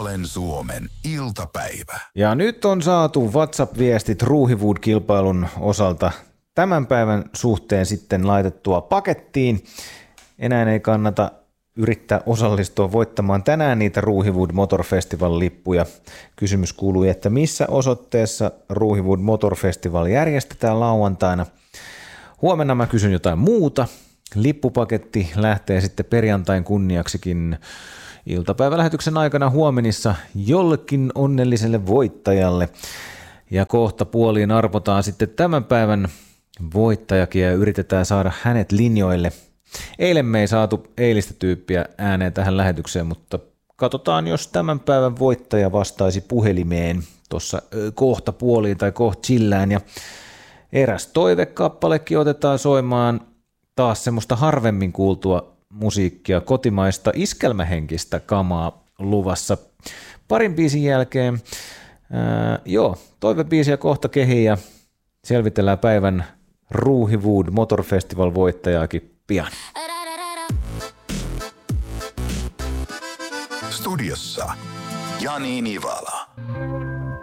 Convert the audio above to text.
Puolen Suomen iltapäivä. Ja nyt on saatu WhatsApp-viestit Ruuhiwood-kilpailun osalta tämän päivän suhteen sitten laitettua pakettiin. Enää ei kannata yrittää osallistua voittamaan tänään niitä Ruuhiwood Motor Festival-lippuja. Kysymys kuului, että missä osoitteessa Ruuhiwood Motor Festival järjestetään lauantaina. Huomenna mä kysyn jotain muuta. Lippupaketti lähtee sitten perjantain kunniaksikin iltapäivälähetyksen aikana huomenissa jollekin onnelliselle voittajalle. Ja kohta puoliin arvotaan sitten tämän päivän voittajakin ja yritetään saada hänet linjoille. Eilen me ei saatu eilistä tyyppiä ääneen tähän lähetykseen, mutta katsotaan, jos tämän päivän voittaja vastaisi puhelimeen tuossa kohta puoliin tai kohta chillään. Ja eräs toivekappalekin otetaan soimaan, taas semmoista harvemmin kuultua musiikkia, kotimaista iskelmähenkistä kamaa luvassa. Parin biisin jälkeen, toivebiisiä kohta kehiin ja selvitellään päivän Ruuhiwood Motor Festival voittajaakin pian. Studiossa Jani Nivala.